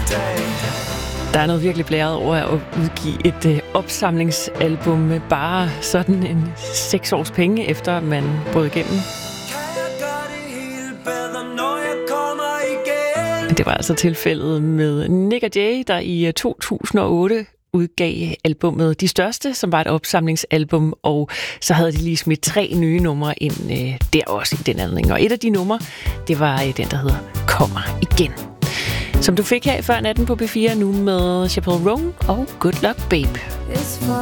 Der er noget virkelig blæret over at udgive et opsamlingsalbum med bare sådan en 6 års penge, efter man brød igennem. Det var altså tilfældet med Nick & Jay, der i 2008 udgav albummet De Største, som var et opsamlingsalbum, og så havde de lige smidt 3 nye numre ind der også i den anledning. Og et af de numre, det var den, der hedder Kommer Igen. Som du fik her før natten på P4 nu med Chappell Roan og Good Luck Babe.